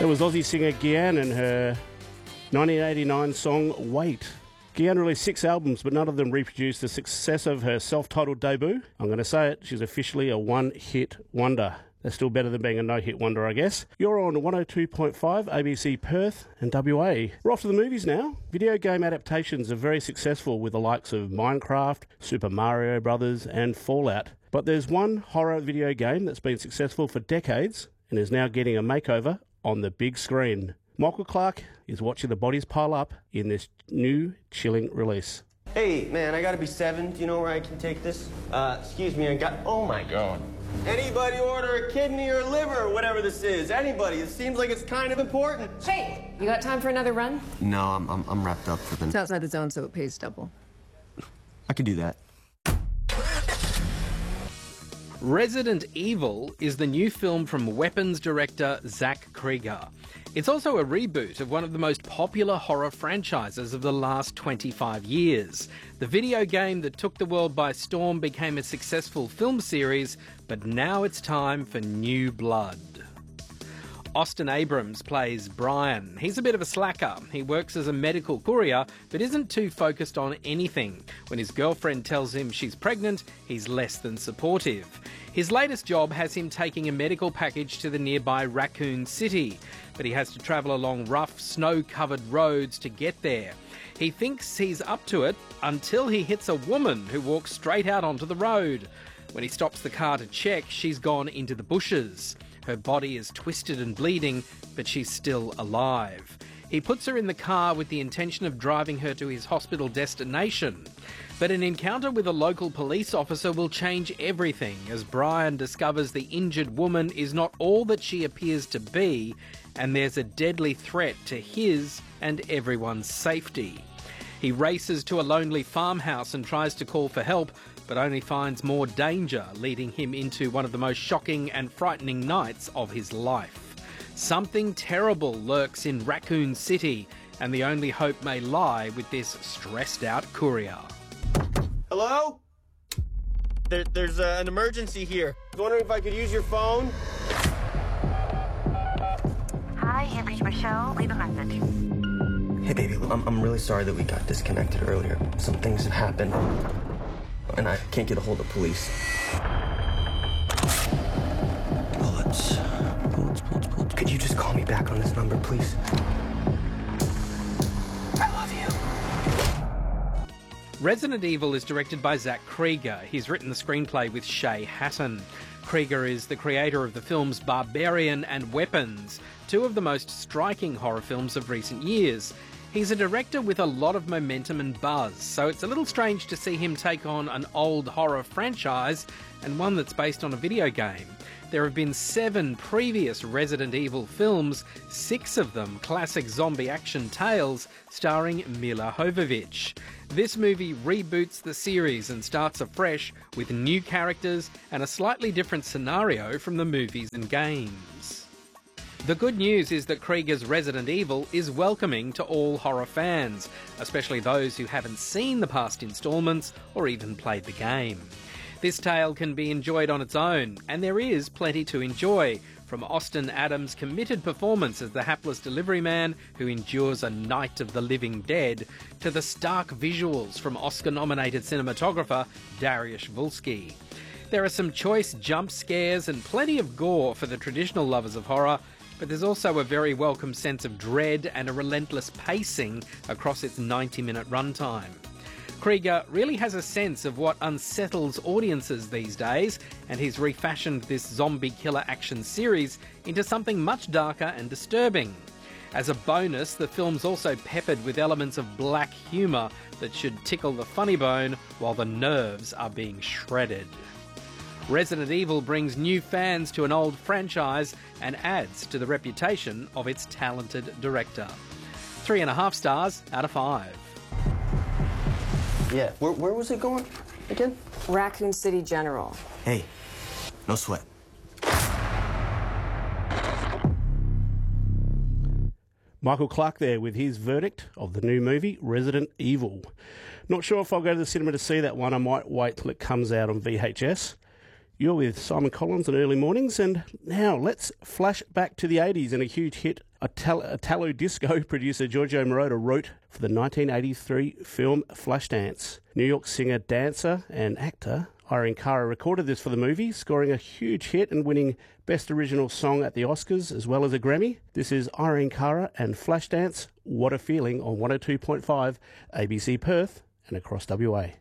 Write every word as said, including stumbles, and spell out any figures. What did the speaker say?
That was Aussie singer Gyan and her nineteen eighty-nine song Wait. Gyan released six albums, but none of them reproduced the success of her self-titled debut. I'm going to say it, she's officially a one-hit wonder. That's still better than being a no-hit wonder, I guess. You're on one oh two point five A B C Perth and W A. We're off to the movies now. Video game adaptations are very successful with the likes of Minecraft, Super Mario Brothers, and Fallout. But there's one horror video game that's been successful for decades and is now getting a makeover on the big screen. Michael Clark is watching the bodies pile up in this new chilling release. Hey, man, I gotta be seven. Do you know where I can take this? Uh, excuse me, I got... Oh, my God. Anybody order a kidney or liver or whatever this is? Anybody. It seems like it's kind of important. Hey, you got time for another run? No, I'm, I'm, I'm wrapped up for the... It's outside the zone, so it pays double. I could do that. Resident Evil is the new film from Weapons director Zach Krieger. It's also a reboot of one of the most popular horror franchises of the last twenty-five years. The video game that took the world by storm became a successful film series, but now it's time for new blood. Austin Abrams plays Brian. He's a bit of a slacker. He works as a medical courier, but isn't too focused on anything. When his girlfriend tells him she's pregnant, he's less than supportive. His latest job has him taking a medical package to the nearby Raccoon City, but he has to travel along rough, snow-covered roads to get there. He thinks he's up to it until he hits a woman who walks straight out onto the road. When he stops the car to check, she's gone into the bushes. Her body is twisted and bleeding, but she's still alive. He puts her in the car with the intention of driving her to his hospital destination. But an encounter with a local police officer will change everything as Brian discovers the injured woman is not all that she appears to be, and there's a deadly threat to his and everyone's safety. He races to a lonely farmhouse and tries to call for help, but only finds more danger, leading him into one of the most shocking and frightening nights of his life. Something terrible lurks in Raccoon City, and the only hope may lie with this stressed-out courier. Hello? There, there's uh, an emergency here. I was wondering if I could use your phone? Hi, you've reached Michelle. Leave a message. Hey, baby, I'm, I'm really sorry that we got disconnected earlier. Some things have happened, and I can't get a hold of police. Bullets. Bullets, bullets, bullets. Could you just call me back on this number, please? I love you. Resident Evil is directed by Zach Krieger. He's written the screenplay with Shay Hatton. Krieger is the creator of the films Barbarian and Weapons, two of the most striking horror films of recent years. He's a director with a lot of momentum and buzz, so it's a little strange to see him take on an old horror franchise and one that's based on a video game. There have been seven previous Resident Evil films, six of them classic zombie action tales starring Milla Jovovich. This movie reboots the series and starts afresh with new characters and a slightly different scenario from the movies and games. The good news is that Krieger's Resident Evil is welcoming to all horror fans, especially those who haven't seen the past instalments or even played the game. This tale can be enjoyed on its own, and there is plenty to enjoy, from Austin Adams' committed performance as the hapless delivery man who endures a night of the living dead, to the stark visuals from Oscar-nominated cinematographer Dariusz Wolski. There are some choice jump scares and plenty of gore for the traditional lovers of horror, but there's also a very welcome sense of dread and a relentless pacing across its ninety-minute runtime. Krieger really has a sense of what unsettles audiences these days, and he's refashioned this zombie killer action series into something much darker and disturbing. As a bonus, the film's also peppered with elements of black humour that should tickle the funny bone while the nerves are being shredded. Resident Evil brings new fans to an old franchise and adds to the reputation of its talented director. Three and a half stars out of five. Yeah, where, where was it going again? Raccoon City General. Hey, no sweat. Michael Clark there with his verdict of the new movie, Resident Evil. Not sure if I'll go to the cinema to see that one. I might wait till it comes out on V H S. You're with Simon Collins in Early Mornings, and now let's flash back to the eighties and a huge hit Italo, Italo disco producer Giorgio Moroder wrote for the nineteen eighty-three film Flashdance. New York singer, dancer and actor Irene Cara recorded this for the movie, scoring a huge hit and winning Best Original Song at the Oscars as well as a Grammy. This is Irene Cara and Flashdance, What a Feeling on one oh two point five A B C Perth and across W A.